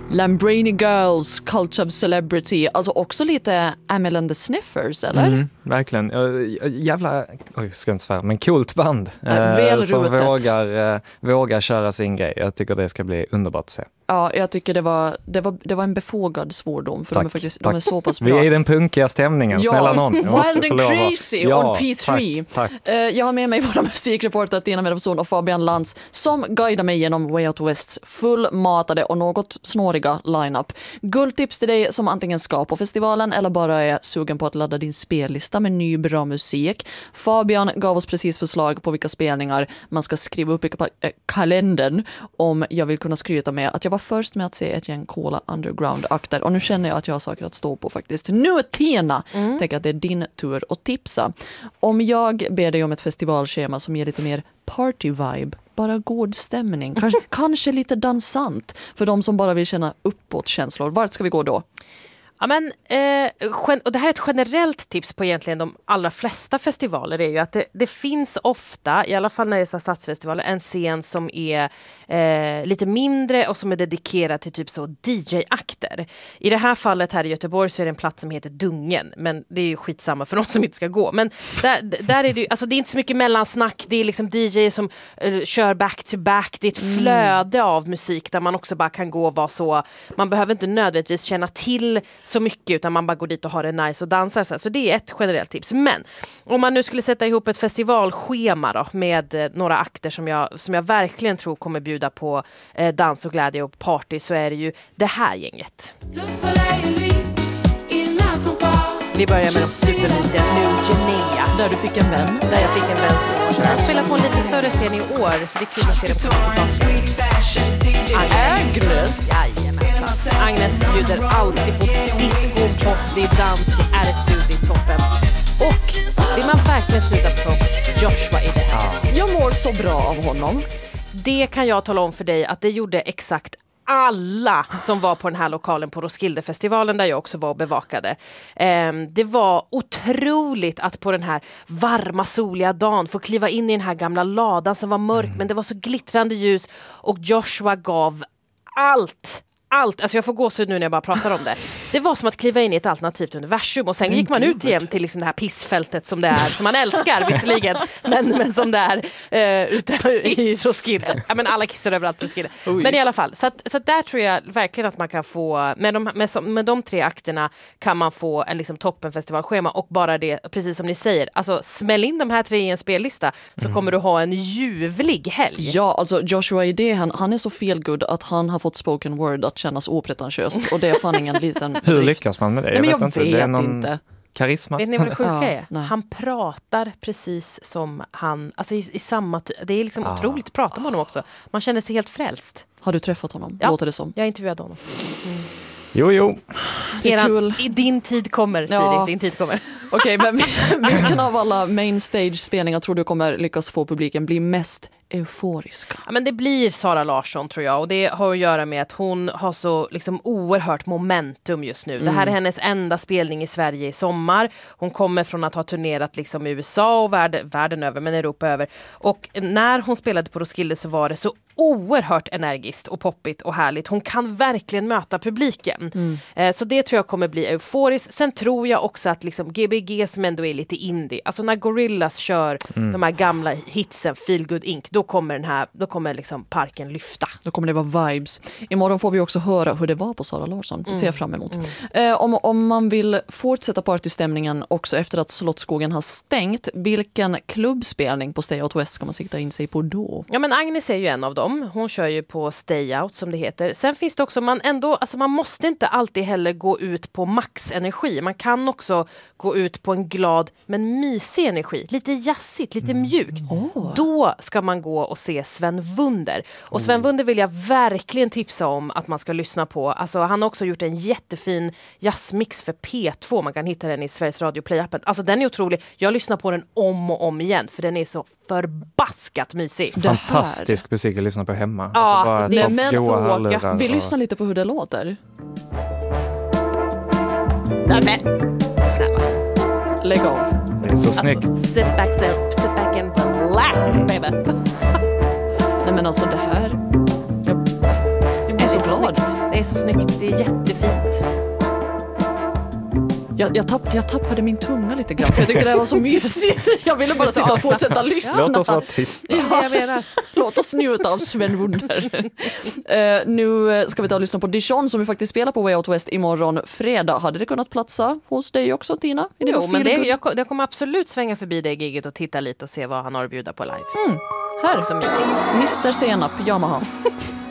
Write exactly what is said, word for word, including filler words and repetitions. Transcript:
Lamborghini Girls, Cult of Celebrity. Alltså också lite Amel and the Sniffers, eller? Mm, verkligen. Jävla, oj, ska inte svära, men coolt band. Väl som rutet. vågar, vågar köra sin grej. Jag tycker det ska bli underbart att se. Ja, jag tycker det var, det var, det var en befogad svordom. För tack, de är, faktiskt, tack. de är så pass bra. Vi är i den punkiga stämningen, ja, snälla någon. Wild and Crazy ja, och P tre. Tack, tack. Jag har med mig våra musikreporter Tina Medovson och Fabian Lantz som guidar mig genom Way Out Wests fullmatade och något snåriga lineup. Guldtips till dig som antingen ska på festivalen eller bara är sugen på att ladda din spellista med ny bra musik. Fabian gav oss precis förslag på vilka spelningar man ska skriva upp i kalendern om jag vill kunna skryta med att jag var först med att se ett gäng Cola Underground-akter och nu känner jag att jag har saker att stå på faktiskt. Nu Tina, mm. tänker att det är din tur att tipsa. Om jag ber dig om ett festivalschema som ger lite mer party-vibe, bara god stämning, kanske, kanske lite dansant för de som bara vill känna uppåt känslor. Vart ska vi gå då? Ja, men, eh, gen- och det här är ett generellt tips på egentligen de allra flesta festivaler är ju att det, det finns ofta, i alla fall när det är så stadsfestivaler, en scen som är eh, lite mindre och som är dedikerad till typ så D J-akter. I det här fallet här i Göteborg så är det en plats som heter Dungen, men det är ju skitsamma för de som inte ska gå. Men där, där är det ju, alltså det är inte så mycket mellansnack, det är liksom D J som eh, kör back to back, det är ett mm. flöde av musik där man också bara kan gå och vara så, man behöver inte nödvändigtvis känna till så mycket utan man bara går dit och har det nice och dansar. Så det är ett generellt tips. Men om man nu skulle sätta ihop ett festivalschema då, med eh, några akter som jag, som jag verkligen tror kommer bjuda på eh, dans och glädje och party så är det ju det här gänget. Vi börjar med de supermusiga New Guinea. Där du fick en vän. Där jag fick en vän. Jag spelar på en lite större scen i år så det är kul att se det på Agnes. Agnes. Jajamensan. Agnes bjuder alltid på disco, pop, det är dans, det är attitude, det är toppen. Och vill man verkligen sluta på topp, Joshua är det här. Jag mår så bra av honom. Det kan jag tala om för dig att det gjorde exakt alla som var på den här lokalen på Roskildefestivalen där jag också var och bevakade. Um, det var otroligt att på den här varma soliga dagen få kliva in i den här gamla ladan som var mörk mm. men det var så glittrande ljus och Joshua gav allt. Allt, alltså jag får gå så nu när jag bara pratar om det. Det var som att kliva in i ett alternativt universum och sen gick man ut igen till liksom det här pissfältet som det är, som man älskar visserligen, men, men som det är uh, ute i Roskilde. Ja, men alla kissar överallt på Roskilde. Men i alla fall, så, att, så att där tror jag verkligen att man kan få, med de, med, med de tre akterna kan man få en liksom toppenfestivalschema och bara det, precis som ni säger, alltså smäll in de här tre i en spellista så mm. kommer du ha en ljuvlig helg. Ja, alltså Joshua Idé, han, han är så feel good att han har fått spoken word att kännas opretentiöst och det är fan ingen liten Hur lyckas man med det? Nej, men jag, jag vet, vet inte. Det är någon inte. Karisma. Vet ni vad det sjuka är? Ja, han pratar precis som han, alltså i, i samma, det är liksom ah. otroligt att prata med honom också. Man känner sig helt frälst. Har du träffat honom? Ja, låter det som. jag intervjuade honom. Mm. Jo, jo. Det är kul. I din tid kommer, Siri. Ja. Din tid kommer. Okej, men vilken av alla main stage-spelningar tror du kommer lyckas få publiken bli mest euforiska? Ja, men det blir Sara Larsson tror jag och det har att göra med att hon har så liksom oerhört momentum just nu. Mm. Det här är hennes enda spelning i Sverige i sommar. Hon kommer från att ha turnerat liksom i U S A och värld, världen över, men Europa över. Och när hon spelade på Roskilde så var det så oerhört energiskt och poppigt och härligt. Hon kan verkligen möta publiken. Mm. Eh, så det tror jag kommer bli euforiskt. Sen tror jag också att liksom G B G som ändå är lite indie, alltså när Gorillaz kör mm. de här gamla hitsen Feel Good Inc, då kommer den här, då kommer liksom parken lyfta. Då kommer det vara vibes. Imorgon får vi också höra hur det var på Sara Larsson. Det ser jag fram emot. Mm. Eh, om, om man vill fortsätta partystämningen också efter att Slottsskogen har stängt, vilken klubbspelning på Stay Out West ska man sikta in sig på då? Ja, men Agnes är ju en av dem. Hon kör ju på Stay Out som det heter. Sen finns det också, man ändå, alltså man måste inte alltid heller gå ut på maxenergi. Man kan också gå ut på en glad men mysig energi. Lite jazzigt, lite mjukt. Oh. Då ska man gå och se Sven Wunder. Och Sven Wunder vill jag verkligen tipsa om att man ska lyssna på. Alltså han har också gjort en jättefin jazzmix för P två. Man kan hitta den i Sveriges Radio Play-appen. Alltså den är otrolig. Jag lyssnar på den om och om igen för den är så förbaskat mysig. Fantastisk musik att lyssna på hemma. Ja, alltså bara det är så gött. Vi lyssnar lite på hur det låter. Nej men, snälla. Lägg av. Det är så snyggt. Alltså, sit back, sit, sit back and relax, baby. Nej men alltså det här... Jag, jag blir så glad. glad. snyggt. Det är så snyggt. Det är jättefint. Jag, jag, tapp, jag tappade min tunga lite grann för jag tyckte det här var så mysigt. Jag ville bara sitta och fortsätta lyssna. Låt oss vara tysta. Det är det jag menar. Låt oss njuta av Sven Wunder. uh, nu ska vi ta och lyssna på Dijon som vi faktiskt spelar på Way Out West imorgon fredag. Hade det kunnat platsa hos dig också, Tina? Är det Jo, något men det, feelgood? jag, jag kommer absolut svänga förbi det giget och titta lite och se vad han har att bjuda på live. Mm. Här, Så mysigt. mister Senap, Yamaha.